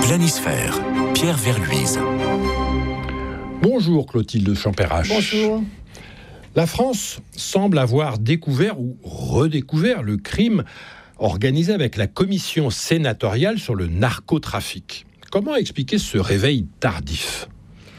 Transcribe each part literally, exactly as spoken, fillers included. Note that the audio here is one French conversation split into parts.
Planisphère, Pierre Verluise. Bonjour Clotilde Champérache. Bonjour. La France semble avoir découvert ou redécouvert le crime organisé avec la commission sénatoriale sur le narcotrafic. Comment expliquer ce réveil tardif ?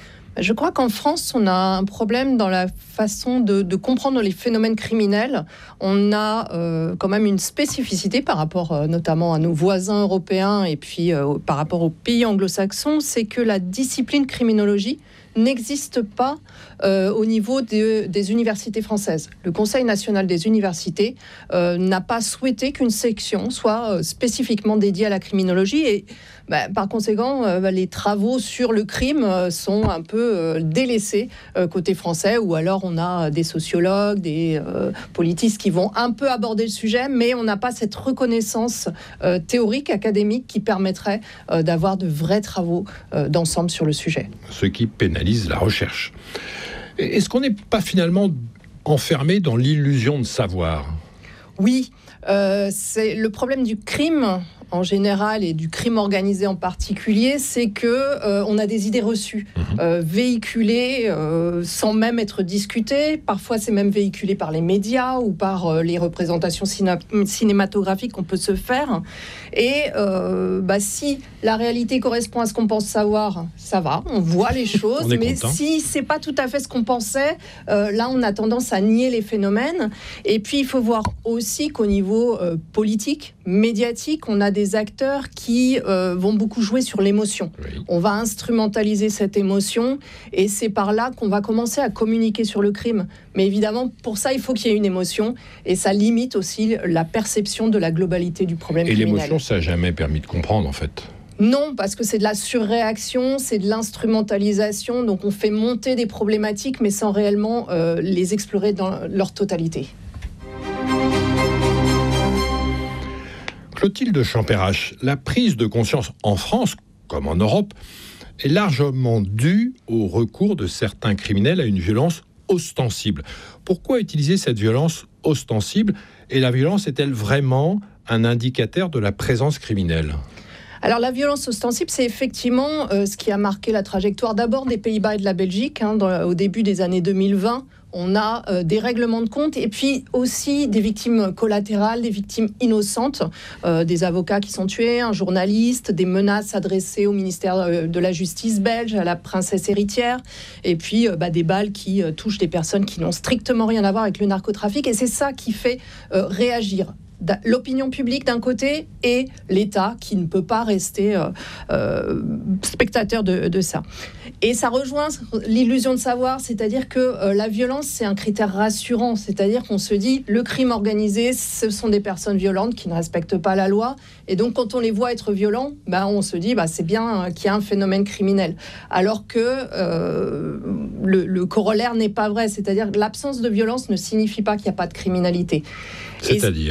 Je crois qu'en France, on a un problème dans la façon de, de comprendre les phénomènes criminels. On a euh, quand même une spécificité par rapport euh, notamment à nos voisins européens et puis euh, par rapport aux pays anglo-saxons, c'est que la discipline criminologie n'existe pas euh, au niveau de, des universités françaises. Le Conseil national des universités euh, n'a pas souhaité qu'une section soit euh, spécifiquement dédiée à la criminologie et bah, par conséquent, euh, les travaux sur le crime euh, sont un peu euh, délaissés euh, côté français, ou alors on a des sociologues, des euh, politistes qui vont un peu aborder le sujet, mais on n'a pas cette reconnaissance euh, théorique, académique qui permettrait euh, d'avoir de vrais travaux euh, d'ensemble sur le sujet. Ce qui pénalise la recherche. Est-ce qu'on n'est pas finalement enfermé dans l'illusion de savoir ? Oui, euh, c'est le problème du crime en général et du crime organisé en particulier, c'est que euh, on a des idées reçues, mmh. euh, véhiculées euh, sans même être discutées. Parfois, c'est même véhiculé par les médias ou par euh, les représentations ciné- cinématographiques qu'on peut se faire. Et euh, bah, si la réalité correspond à ce qu'on pense savoir, ça va, on voit les choses. Mais content. Si c'est pas tout à fait ce qu'on pensait, euh, là, on a tendance à nier les phénomènes. Et puis, il faut voir aussi qu'au niveau euh, politique, médiatique, on a des acteurs qui euh, vont beaucoup jouer sur l'émotion. Oui. On va instrumentaliser cette émotion et c'est par là qu'on va commencer à communiquer sur le crime. Mais évidemment, pour ça, il faut qu'il y ait une émotion et ça limite aussi la perception de la globalité du problème et criminel. Et l'émotion, ça n'a jamais permis de comprendre, en fait. Non, parce que c'est de la surréaction, c'est de l'instrumentalisation, donc on fait monter des problématiques, mais sans réellement euh, les explorer dans leur totalité. Clotilde Champérache, la prise de conscience en France, comme en Europe, est largement due au recours de certains criminels à une violence ostensible. Pourquoi utiliser cette violence ostensible ? Et la violence est-elle vraiment un indicateur de la présence criminelle ? Alors la violence ostensible, c'est effectivement euh, ce qui a marqué la trajectoire d'abord des Pays-Bas et de la Belgique. Hein, dans, au début des années deux mille vingt, on a euh, des règlements de compte et puis aussi des victimes collatérales, des victimes innocentes, euh, des avocats qui sont tués, un journaliste, des menaces adressées au ministère euh, de la Justice belge, à la princesse héritière, et puis euh, bah, des balles qui euh, touchent des personnes qui n'ont strictement rien à voir avec le narcotrafic. Et c'est ça qui fait euh, réagir l'opinion publique d'un côté et l'État qui ne peut pas rester euh, euh, spectateur de, de ça. Et ça rejoint l'illusion de savoir, c'est-à-dire que euh, la violence, c'est un critère rassurant, c'est-à-dire qu'on se dit, le crime organisé, ce sont des personnes violentes qui ne respectent pas la loi, et donc quand on les voit être violents, bah, on se dit, bah, c'est bien qu'il y a un phénomène criminel. Alors que euh, le, le corollaire n'est pas vrai, c'est-à-dire que l'absence de violence ne signifie pas qu'il n'y a pas de criminalité. C'est-à-dire ?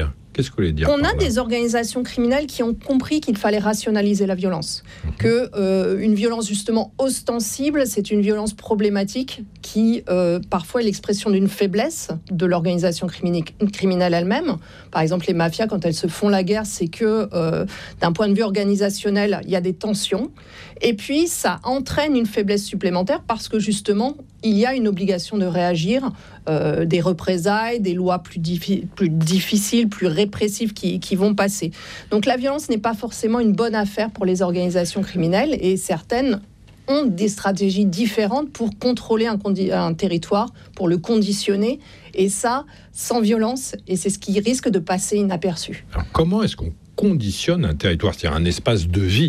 Qu'est-ce que vous voulez dire ? On a des organisations criminelles qui ont compris qu'il fallait rationaliser la violence. Mmh. Que euh, une violence justement ostensible, c'est une violence problématique qui euh, parfois est l'expression d'une faiblesse de l'organisation crimini- criminelle elle-même. Par exemple, les mafias, quand elles se font la guerre, c'est que euh, d'un point de vue organisationnel, il y a des tensions. Et puis, ça entraîne une faiblesse supplémentaire parce que justement, il y a une obligation de réagir, euh, des représailles, des lois plus, diffi- plus difficiles, plus répressives qui, qui vont passer. Donc la violence n'est pas forcément une bonne affaire pour les organisations criminelles et certaines ont des stratégies différentes pour contrôler un, condi- un territoire, pour le conditionner, et ça, sans violence, et c'est ce qui risque de passer inaperçu. Alors comment est-ce qu'on conditionne un territoire, c'est-à-dire un espace de vie ?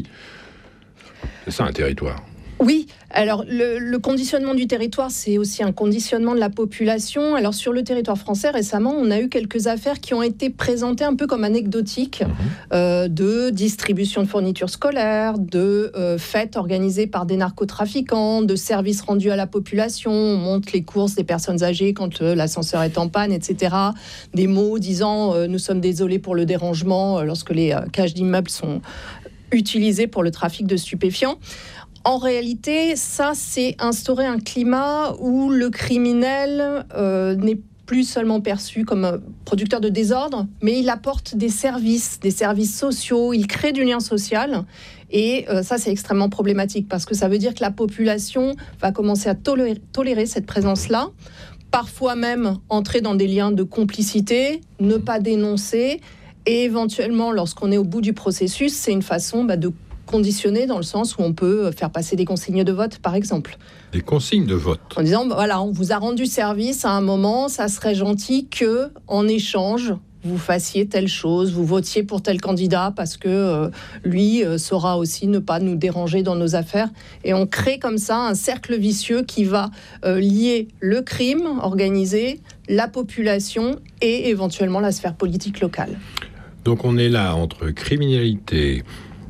C'est ça un territoire. Oui, alors le, le conditionnement du territoire, c'est aussi un conditionnement de la population. Alors sur le territoire français, récemment, on a eu quelques affaires qui ont été présentées un peu comme anecdotiques, mmh. euh, de distribution de fournitures scolaires, de euh, fêtes organisées par des narcotrafiquants, de services rendus à la population. On monte les courses des personnes âgées quand euh, l'ascenseur est en panne, et cetera. Des mots disant euh, « nous sommes désolés pour le dérangement » euh, lorsque les euh, cages d'immeubles sont utilisées pour le trafic de stupéfiants. En réalité, ça, c'est instaurer un climat où le criminel euh, n'est plus seulement perçu comme producteur de désordre, mais il apporte des services, des services sociaux, il crée du lien social. Et euh, ça, c'est extrêmement problématique parce que ça veut dire que la population va commencer à tolérer, tolérer cette présence-là, parfois même entrer dans des liens de complicité, ne pas dénoncer. Et éventuellement, lorsqu'on est au bout du processus, c'est une façon bah, de conditionner dans le sens où on peut faire passer des consignes de vote, par exemple. Des consignes de vote. En disant, bah, voilà, on vous a rendu service à un moment, ça serait gentil que, en échange, vous fassiez telle chose, vous votiez pour tel candidat parce que euh, lui euh, saura aussi ne pas nous déranger dans nos affaires. Et on crée comme ça un cercle vicieux qui va euh, lier le crime organisé, la population et éventuellement la sphère politique locale. Donc on est là entre criminalité,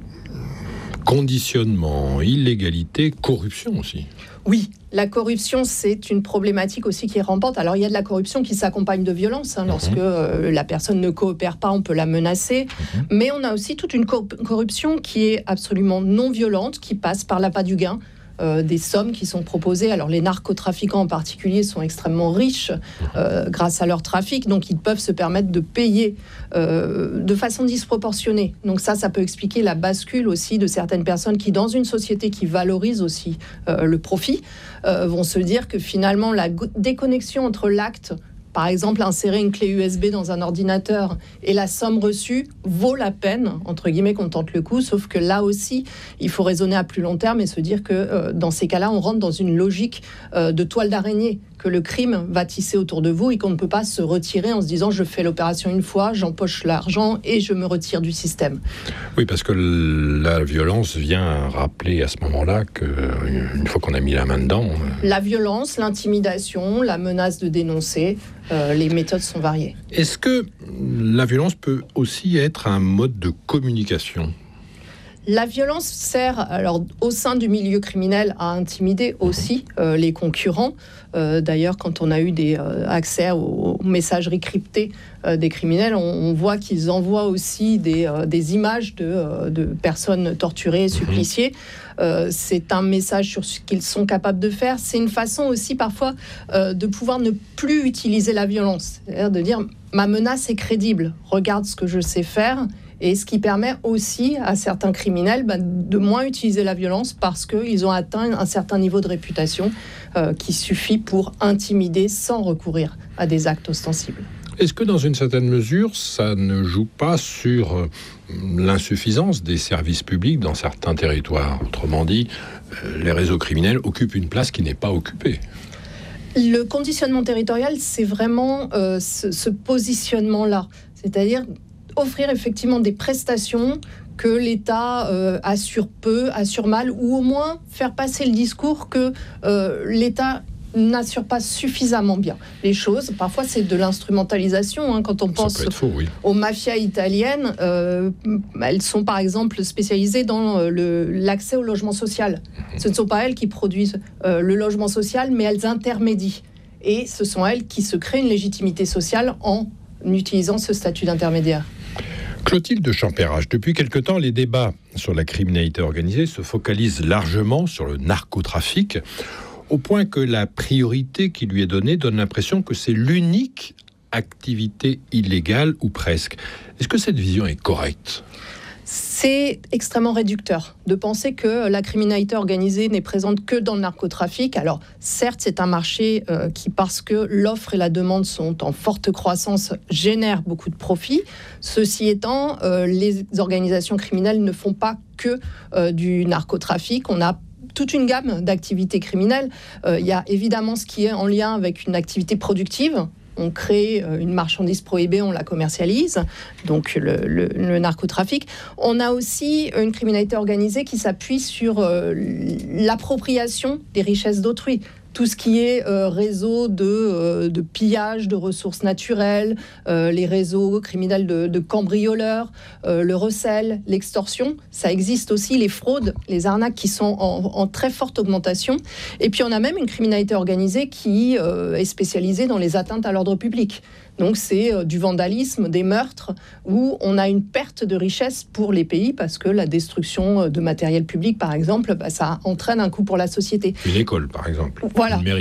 conditionnement, illégalité, corruption aussi. Oui, la corruption, c'est une problématique aussi qui est rampante. Alors, il y a de la corruption qui s'accompagne de violence. Hein, mmh. Lorsque euh, la personne ne coopère pas, on peut la menacer. Mmh. Mais on a aussi toute une co- corruption qui est absolument non violente, qui passe par l'appât du gain. Euh, des sommes qui sont proposées. Alors les narcotrafiquants en particulier sont extrêmement riches euh, grâce à leur trafic, donc ils peuvent se permettre de payer euh, de façon disproportionnée. Donc ça, ça peut expliquer la bascule aussi de certaines personnes qui, dans une société qui valorise aussi euh, le profit, euh, vont se dire que finalement la go- déconnexion entre l'acte, par exemple, insérer une clé U S B dans un ordinateur et la somme reçue vaut la peine, entre guillemets, qu'on tente le coup, sauf que là aussi, il faut raisonner à plus long terme et se dire que euh, dans ces cas-là, on rentre dans une logique euh, de toile d'araignée, que le crime va tisser autour de vous et qu'on ne peut pas se retirer en se disant je fais l'opération une fois, j'empoche l'argent et je me retire du système. Oui, parce que la violence vient rappeler à ce moment-là qu'une fois qu'on a mis la main dedans... La violence, l'intimidation, la menace de dénoncer, euh, les méthodes sont variées. Est-ce que la violence peut aussi être un mode de communication ? La violence sert, alors, au sein du milieu criminel, à intimider aussi euh, les concurrents. Euh, d'ailleurs, quand on a eu des euh, accès aux, aux messageries cryptées euh, des criminels, on, on voit qu'ils envoient aussi des, euh, des images de, euh, de personnes torturées et suppliciées. Euh, c'est un message sur ce qu'ils sont capables de faire. C'est une façon aussi, parfois, euh, de pouvoir ne plus utiliser la violence. C'est-à-dire de dire, ma menace est crédible, regarde ce que je sais faire. Et ce qui permet aussi à certains criminels bah, de moins utiliser la violence parce qu'ils ont atteint un certain niveau de réputation euh, qui suffit pour intimider sans recourir à des actes ostensibles. Est-ce que dans une certaine mesure, ça ne joue pas sur euh, l'insuffisance des services publics dans certains territoires ? Autrement dit, euh, les réseaux criminels occupent une place qui n'est pas occupée. Le conditionnement territorial, c'est vraiment euh, ce, ce positionnement-là. C'est-à-dire offrir effectivement des prestations que l'État euh, assure peu, assure mal, ou au moins faire passer le discours que euh, l'État n'assure pas suffisamment bien les choses. Parfois, c'est de l'instrumentalisation. Hein, quand on pense faux, oui. aux mafias italiennes, euh, elles sont par exemple spécialisées dans le, l'accès au logement social. Ce ne sont pas elles qui produisent euh, le logement social, mais elles intermédient. Et ce sont elles qui se créent une légitimité sociale en utilisant ce statut d'intermédiaire. Clotilde de Champérage, depuis quelque temps, les débats sur la criminalité organisée se focalisent largement sur le narcotrafic, au point que la priorité qui lui est donnée donne l'impression que c'est l'unique activité illégale, ou presque. Est-ce que cette vision est correcte ? C'est extrêmement réducteur de penser que la criminalité organisée n'est présente que dans le narcotrafic. Alors, certes, c'est un marché euh, qui, parce que l'offre et la demande sont en forte croissance, génère beaucoup de profits. Ceci étant, euh, les organisations criminelles ne font pas que euh, du narcotrafic. On a toute une gamme d'activités criminelles. Euh, il y a évidemment ce qui est en lien avec une activité productive. On crée une marchandise prohibée, on la commercialise, donc le, le, le narcotrafic. On a aussi une criminalité organisée qui s'appuie sur euh, l'appropriation des richesses d'autrui. Tout ce qui est euh, réseau de, euh, de pillage de ressources naturelles, euh, les réseaux criminels de, de cambrioleurs, euh, le recel, l'extorsion, ça existe aussi, les fraudes, les arnaques qui sont en, en très forte augmentation. Et puis on a même une criminalité organisée qui euh, est spécialisée dans les atteintes à l'ordre public. Donc c'est euh, du vandalisme, des meurtres, où on a une perte de richesse pour les pays parce que la destruction de matériel public, par exemple, bah, ça entraîne un coût pour la société. Une école, par exemple. Voilà. Une mairie.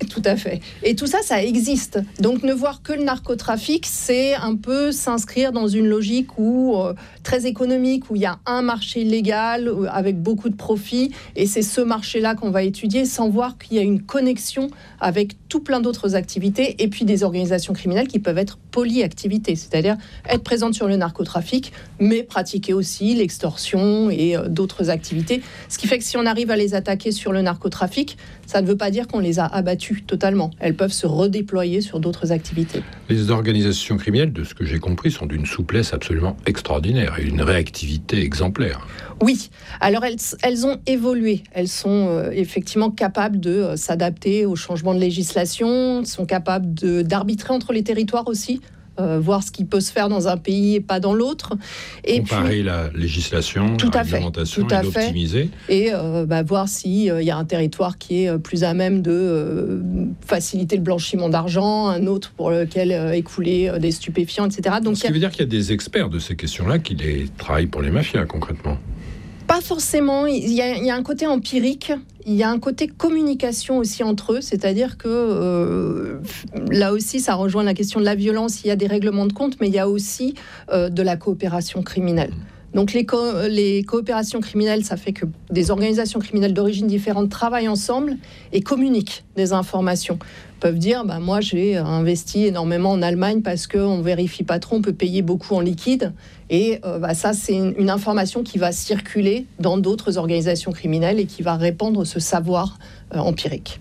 tout à fait. Et tout ça, ça existe. Donc ne voir que le narcotrafic, c'est un peu s'inscrire dans une logique où, euh, très économique, où il y a un marché illégal euh, avec beaucoup de profits, et c'est ce marché-là qu'on va étudier sans voir qu'il y a une connexion avec tout plein d'autres activités et puis des organisations criminelles qui peuvent être polyactivités, c'est-à-dire être présentes sur le narcotrafic, mais pratiquer aussi l'extorsion et euh, d'autres activités. Ce qui fait que si on arrive à les attaquer sur le narcotrafic, ça ne veut pas dire qu'on les a abattues totalement. Elles peuvent se redéployer sur d'autres activités. Les organisations criminelles, de ce que j'ai compris, sont d'une souplesse absolument extraordinaire et une réactivité exemplaire. Oui, alors elles, elles ont évolué. Elles sont euh, effectivement capables de euh, s'adapter aux changements de législation, sont capables de, d'arbitrer entre les territoires aussi. Euh, voir ce qui peut se faire dans un pays et pas dans l'autre. Et comparer puis, la législation, tout la à fait, réglementation tout à et l'optimiser. Fait. Et euh, bah, voir s'il euh, y a un territoire qui est plus à même de euh, faciliter le blanchiment d'argent, un autre pour lequel euh, écouler euh, des stupéfiants, et cetera. Donc, ce qui a... veut dire qu'il y a des experts de ces questions-là qui les travaillent pour les mafias, concrètement. Pas forcément. Il y, a, il y a un côté empirique, il y a un côté communication aussi entre eux, c'est-à-dire que euh, là aussi, ça rejoint la question de la violence. Il y a des règlements de compte, mais il y a aussi euh, de la coopération criminelle. Donc les, co- les coopérations criminelles, ça fait que des organisations criminelles d'origine différente travaillent ensemble et communiquent des informations. Ils peuvent dire, bah, moi j'ai investi énormément en Allemagne parce qu'on ne vérifie pas trop, on peut payer beaucoup en liquide. Et euh, bah, ça, c'est une, une information qui va circuler dans d'autres organisations criminelles et qui va répandre ce savoir euh, empirique.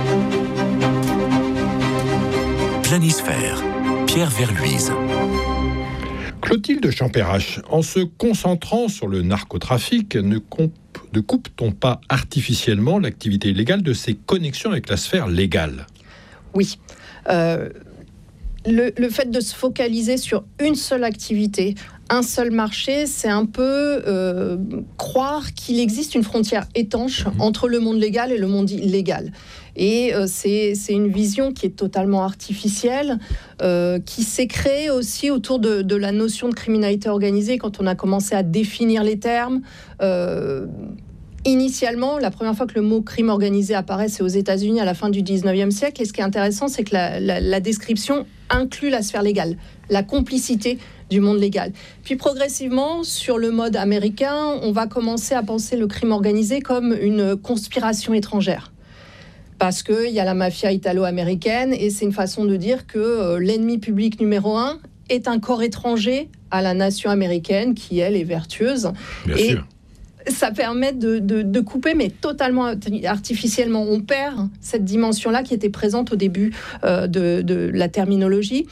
Planisphère, Pierre Verluise. Clotilde Champérache, en se concentrant sur le narcotrafic, ne, comp- ne coupe-t-on pas artificiellement l'activité illégale de ses connexions avec la sphère légale ? Oui. Euh, le, le fait de se focaliser sur une seule activité, un seul marché, c'est un peu euh, croire qu'il existe une frontière étanche mmh. entre le monde légal et le monde illégal. Et euh, c'est, c'est une vision qui est totalement artificielle, euh, qui s'est créée aussi autour de, de la notion de criminalité organisée quand on a commencé à définir les termes. Euh, Initialement, la première fois que le mot crime organisé apparaît, c'est aux États-Unis à la fin du dix-neuvième siècle. Et ce qui est intéressant, c'est que la, la, la description inclut la sphère légale, la complicité du monde légal. Puis progressivement, sur le mode américain, on va commencer à penser le crime organisé comme une conspiration étrangère. Parce qu'il y a la mafia italo-américaine et c'est une façon de dire que euh, l'ennemi public numéro un est un corps étranger à la nation américaine qui, elle, est vertueuse. Bien et sûr. Ça permet de, de, de couper, mais totalement artificiellement. On perd cette dimension-là qui était présente au début euh, de, de la terminologie.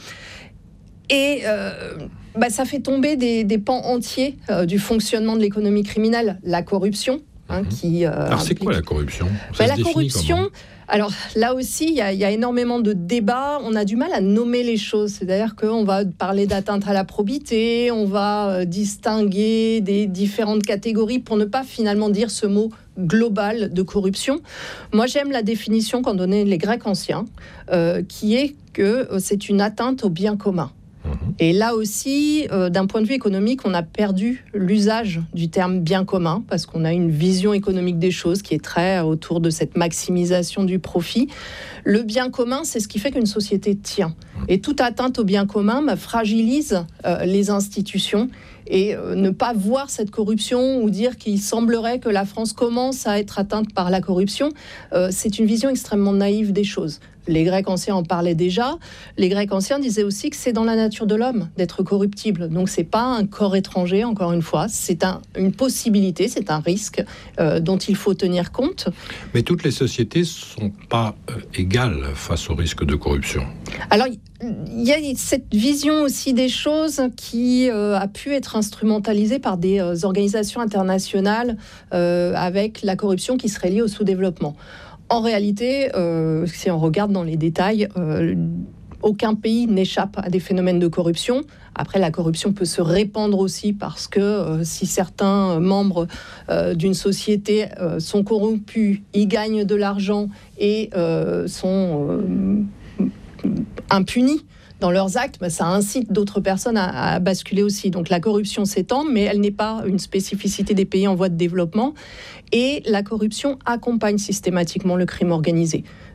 Et euh, bah, ça fait tomber des, des pans entiers euh, du fonctionnement de l'économie criminelle. La corruption. Hein, mmh. qui, euh, Alors, c'est implique... quoi la corruption ? bah, La corruption, alors là aussi, il y, y a énormément de débats. On a du mal à nommer les choses. C'est-à-dire qu'on va parler d'atteinte à la probité, on va euh, distinguer des différentes catégories pour ne pas finalement dire ce mot global de corruption. Moi, j'aime la définition qu'ont donnée les Grecs anciens, euh, qui est que euh, c'est une atteinte au bien commun. Et là aussi, euh, d'un point de vue économique, on a perdu l'usage du terme bien commun parce qu'on a une vision économique des choses qui est très autour de cette maximisation du profit. Le bien commun, c'est ce qui fait qu'une société tient. Et toute atteinte au bien commun bah, fragilise euh, les institutions. Et euh, ne pas voir cette corruption ou dire qu'il semblerait que la France commence à être atteinte par la corruption, euh, c'est une vision extrêmement naïve des choses. Les Grecs anciens en parlaient déjà. Les Grecs anciens disaient aussi que c'est dans la nature de l'homme d'être corruptible. Donc c'est pas un corps étranger, encore une fois. C'est un, une possibilité, c'est un risque euh, dont il faut tenir compte. Mais toutes les sociétés ne sont pas euh, égales face au risque de corruption. Alors, il y a cette vision aussi des choses qui euh, a pu être instrumentalisée par des euh, organisations internationales euh, avec la corruption qui serait liée au sous-développement. En réalité, euh, si on regarde dans les détails, euh, aucun pays n'échappe à des phénomènes de corruption. Après, la corruption peut se répandre aussi parce que euh, si certains membres euh, d'une société euh, sont corrompus, ils gagnent de l'argent et euh, sont euh, impunis dans leurs actes, bah, ça incite d'autres personnes à, à basculer aussi. Donc la corruption s'étend, mais elle n'est pas une spécificité des pays en voie de développement. Et la corruption accompagne systématiquement le crime organisé.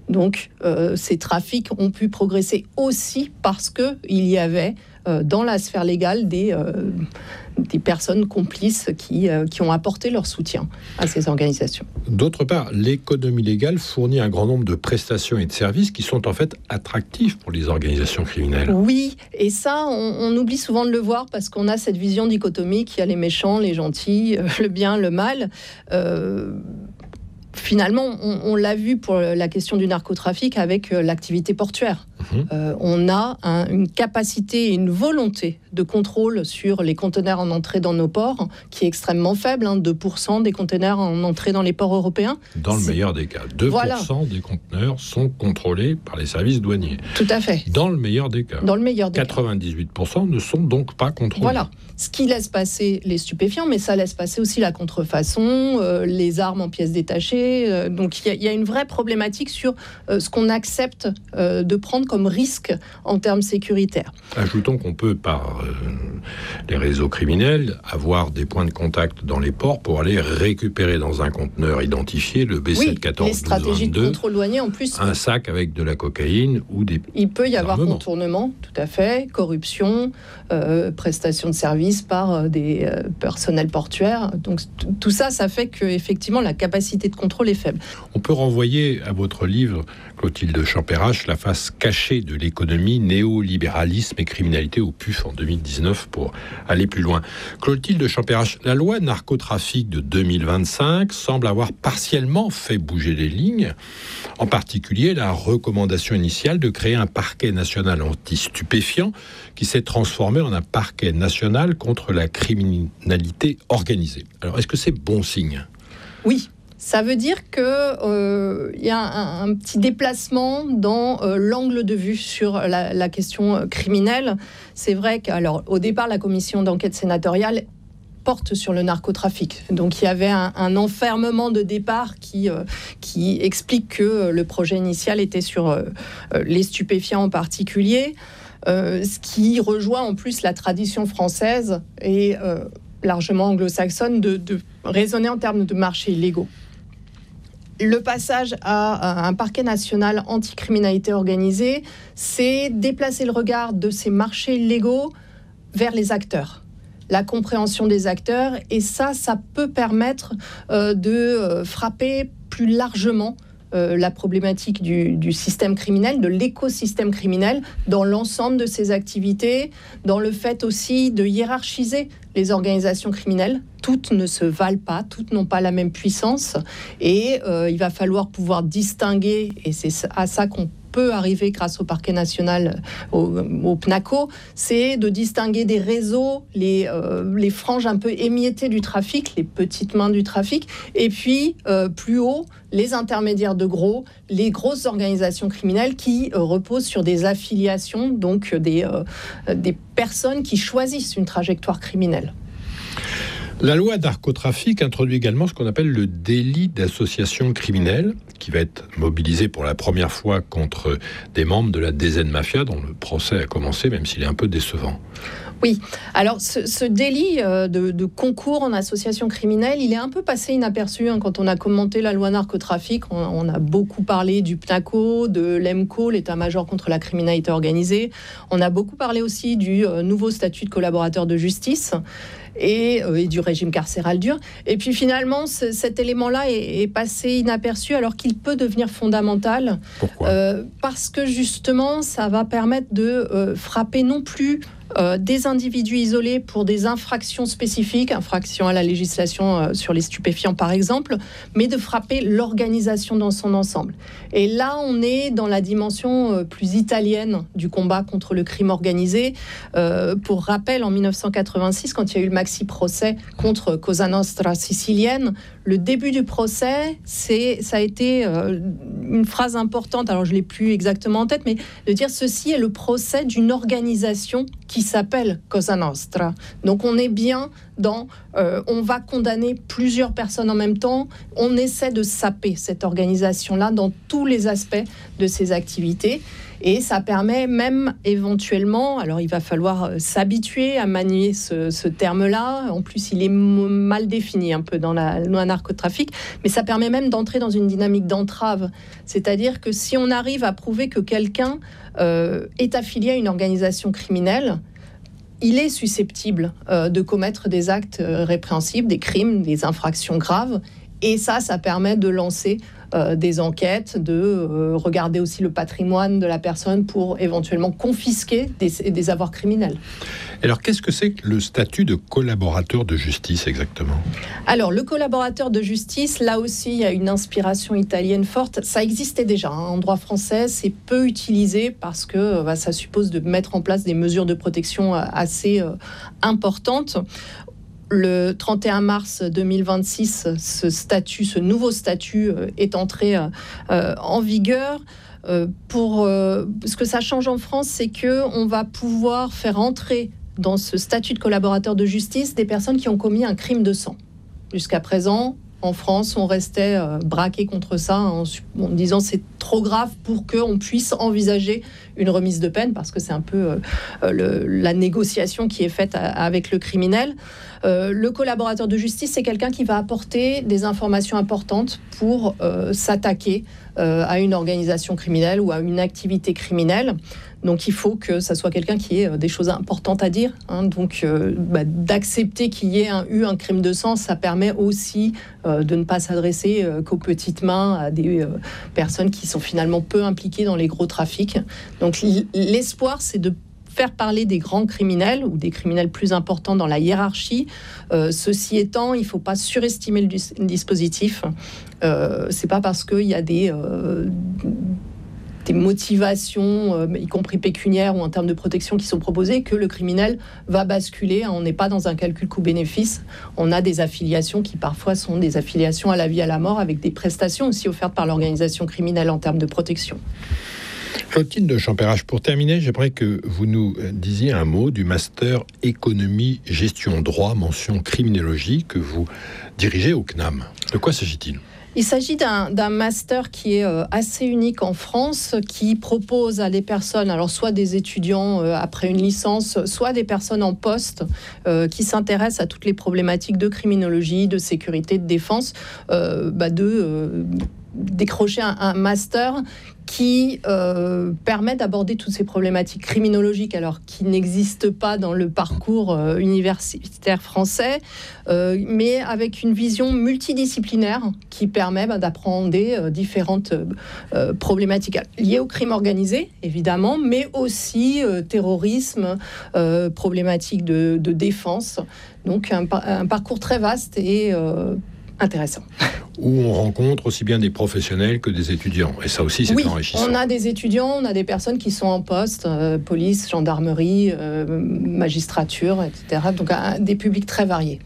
Donc, euh, ces trafics ont pu progresser aussi parce qu'il y avait euh, dans la sphère légale des, euh, des personnes complices qui, euh, qui ont apporté leur soutien à ces organisations. D'autre part, l'économie légale fournit un grand nombre de prestations et de services qui sont en fait attractifs pour les organisations criminelles. Oui, et ça, on, on oublie souvent de le voir parce qu'on a cette vision dichotomique, il y a les méchants, les gentils, euh, le bien, le mal. Euh, Finalement, on, on l'a vu pour la question du narcotrafic avec euh, l'activité portuaire. Mmh. Euh, on a un, une capacité et une volonté de contrôle sur les conteneurs en entrée dans nos ports qui est extrêmement faible, hein, deux pour cent des conteneurs en entrée dans les ports européens. Dans le C'est... meilleur des cas, deux pour cent voilà. des conteneurs sont contrôlés par les services douaniers. Tout à fait. Dans le meilleur des cas. Dans le meilleur des quatre-vingt-dix-huit pour cent cas. Ne sont donc pas contrôlés. Voilà. Ce qui laisse passer les stupéfiants, mais ça laisse passer aussi la contrefaçon, euh, les armes en pièces détachées. Euh, donc il y, y a une vraie problématique sur euh, ce qu'on accepte euh, de prendre comme risque en termes sécuritaires. Ajoutons qu'on peut, par euh, les réseaux criminels, avoir des points de contact dans les ports pour aller récupérer dans un conteneur identifié le B sept quatorze douze vingt-deux. Oui, les stratégies de contrôle douanier en plus. Un sac avec de la cocaïne ou des Il peut y avoir armements. Contournement, tout à fait, corruption, euh, prestation de services par des euh, personnels portuaires. Donc t- tout ça, ça fait qu'effectivement, la capacité de contrôle est faible. On peut renvoyer à votre livre, Clotilde Champérache, La face cachée de l'économie, néolibéralisme et criminalité au P U F en deux mille dix-neuf pour aller plus loin. Clotilde Champérache, la loi narcotrafic de deux mille vingt-cinq semble avoir partiellement fait bouger les lignes, en particulier la recommandation initiale de créer un parquet national anti-stupéfiants qui s'est transformé en un parquet national contre la criminalité organisée. Alors, est-ce que c'est bon signe ? Oui. Ça veut dire qu'il euh, y a un, un petit déplacement dans euh, l'angle de vue sur la, la question criminelle. C'est vrai qu'au départ, la commission d'enquête sénatoriale porte sur le narcotrafic. Donc il y avait un, un enfermement de départ qui, euh, qui explique que le projet initial était sur euh, les stupéfiants en particulier, euh, ce qui rejoint en plus la tradition française et euh, largement anglo-saxonne de, de raisonner en termes de marchés illégaux. Le passage à un parquet national anticriminalité organisée, c'est déplacer le regard de ces marchés illégaux vers les acteurs, la compréhension des acteurs, et ça, ça peut permettre euh, de euh, frapper plus largement euh, la problématique du, du système criminel, de l'écosystème criminel, dans l'ensemble de ses activités, dans le fait aussi de hiérarchiser les organisations criminelles. Toutes ne se valent pas, toutes n'ont pas la même puissance, et euh, il va falloir pouvoir distinguer, et c'est à ça qu'on peut arriver grâce au parquet national, au, au PNACO, c'est de distinguer des réseaux, les, euh, les franges un peu émiettées du trafic, les petites mains du trafic, et puis euh, plus haut, les intermédiaires de gros, les grosses organisations criminelles qui euh, reposent sur des affiliations, donc des, euh, des personnes qui choisissent une trajectoire criminelle. La loi narcotrafic introduit également ce qu'on appelle le délit d'association criminelle, qui va être mobilisé pour la première fois contre des membres de la D Z Mafia, dont le procès a commencé, même s'il est un peu décevant. Oui, alors ce, ce délit de, de concours en association criminelle, il est un peu passé inaperçu hein, quand on a commenté la loi narcotrafic. On, on a beaucoup parlé du PNACO, de l'EMCO, l'état-major contre la criminalité organisée. On a beaucoup parlé aussi du euh, nouveau statut de collaborateur de justice. Et, euh, et du régime carcéral dur. Et puis finalement, ce, cet élément-là est, est passé inaperçu alors qu'il peut devenir fondamental. Pourquoi ? euh, Parce que justement, ça va permettre de euh, frapper non plus Euh, des individus isolés pour des infractions spécifiques, infractions à la législation euh, sur les stupéfiants par exemple, mais de frapper l'organisation dans son ensemble. Et là, on est dans la dimension euh, plus italienne du combat contre le crime organisé. Euh, pour rappel, en dix-neuf cent quatre-vingt-six, quand il y a eu le maxi-procès contre Cosa Nostra sicilienne, le début du procès, c'est, ça a été euh, une phrase importante, alors je ne l'ai plus exactement en tête, mais de dire ceci est le procès d'une organisation qui s'appelle Cosa Nostra. Donc on est bien dans, euh, on va condamner plusieurs personnes en même temps, on essaie de saper cette organisation-là dans tous les aspects de ses activités. Et ça permet même éventuellement, alors il va falloir s'habituer à manier ce, ce terme-là, en plus il est mal défini un peu dans la loi narcotrafic, mais ça permet même d'entrer dans une dynamique d'entrave. C'est-à-dire que si on arrive à prouver que quelqu'un euh, est affilié à une organisation criminelle, il est susceptible euh, de commettre des actes euh, répréhensibles, des crimes, des infractions graves. Et ça, ça permet de lancer euh, des enquêtes, de euh, regarder aussi le patrimoine de la personne pour éventuellement confisquer des, des avoirs criminels. Alors, qu'est-ce que c'est que le statut de collaborateur de justice exactement ? Alors, le collaborateur de justice, là aussi, il y a une inspiration italienne forte. Ça existait déjà hein, en droit français, c'est peu utilisé parce que bah, ça suppose de mettre en place des mesures de protection assez euh, importantes. Le trente et un mars deux mille vingt-six, ce statut, ce nouveau statut euh, est entré euh, en vigueur. Euh, pour, euh, ce que ça change en France, c'est qu'on va pouvoir faire entrer dans ce statut de collaborateur de justice des personnes qui ont commis un crime de sang. Jusqu'à présent, en France, on restait euh, braqué contre ça en, en disant c'est trop grave pour qu'on puisse envisager une remise de peine parce que c'est un peu euh, le, la négociation qui est faite à, avec le criminel. Euh, le collaborateur de justice, c'est quelqu'un qui va apporter des informations importantes pour euh, s'attaquer euh, à une organisation criminelle ou à une activité criminelle. Donc il faut que ça soit quelqu'un qui ait des choses importantes à dire. Hein. Donc euh, bah, d'accepter qu'il y ait un, eu un crime de sang, ça permet aussi euh, de ne pas s'adresser euh, qu'aux petites mains, à des euh, personnes qui sont finalement peu impliquées dans les gros trafics. Donc l'espoir, c'est de faire parler des grands criminels ou des criminels plus importants dans la hiérarchie. Euh, ceci étant, il ne faut pas surestimer le, dis- le dispositif. Euh, c'est pas parce qu'il y a des... Euh, des motivations, euh, y compris pécuniaires ou en termes de protection qui sont proposées, que le criminel va basculer. On n'est pas dans un calcul coût-bénéfice. On a des affiliations qui parfois sont des affiliations à la vie, à la mort, avec des prestations aussi offertes par l'organisation criminelle en termes de protection. Clotilde de Champérache, pour terminer, j'aimerais que vous nous disiez un mot du master économie, gestion, droit, mention criminologie que vous dirigez au C N A M. De quoi s'agit-il ? Il s'agit d'un, d'un master qui est euh, assez unique en France, qui propose à des personnes, alors soit des étudiants euh, après une licence, soit des personnes en poste euh, qui s'intéressent à toutes les problématiques de criminologie, de sécurité, de défense, euh, bah de euh, décrocher un, un master qui euh, permet d'aborder toutes ces problématiques criminologiques, alors qui n'existent pas dans le parcours euh, universitaire français, euh, mais avec une vision multidisciplinaire qui permet bah, d'appréhender euh, différentes euh, problématiques liées au crime organisé, évidemment, mais aussi euh, terrorisme, euh, problématiques de, de défense. Donc un, un parcours très vaste et euh, intéressant. Où on rencontre aussi bien des professionnels que des étudiants. Et ça aussi, c'est oui, enrichissant. On a des étudiants, on a des personnes qui sont en poste, euh, police, gendarmerie, euh, magistrature, et cetera. Donc un, des publics très variés.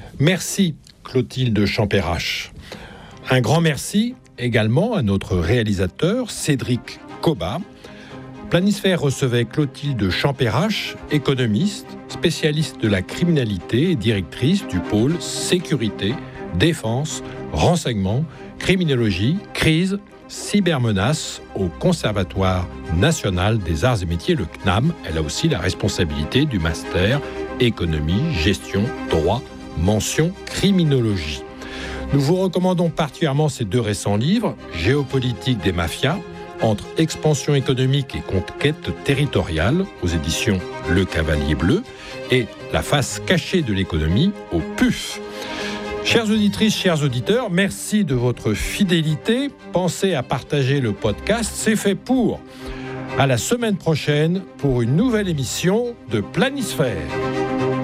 Merci Clotilde Champérache. Un grand merci également à notre réalisateur Cédric Cobat. Planisphère recevait Clotilde Champérache, économiste, spécialiste de la criminalité et directrice du pôle sécurité, défense, renseignement, criminologie, crise, cybermenaces au Conservatoire national des arts et métiers, le C N A M. Elle a aussi la responsabilité du master économie, gestion, droit, mention criminologie. Nous vous recommandons particulièrement ces deux récents livres, Géopolitique des mafias, entre expansion économique et conquête territoriale, aux éditions Le Cavalier Bleu, et La face cachée de l'économie, au P U F. Chères auditrices, chers auditeurs, merci de votre fidélité. Pensez à partager le podcast, c'est fait pour. À la semaine prochaine pour une nouvelle émission de Planisphère.